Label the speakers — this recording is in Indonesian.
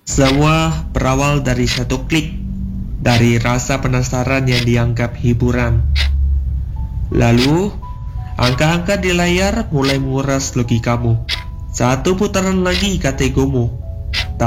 Speaker 1: Semua berawal dari satu klik, dari rasa penasaran yang dianggap hiburan. Lalu, angka-angka di layar mulai menguras logikamu. Satu putaran lagi, kata egomu.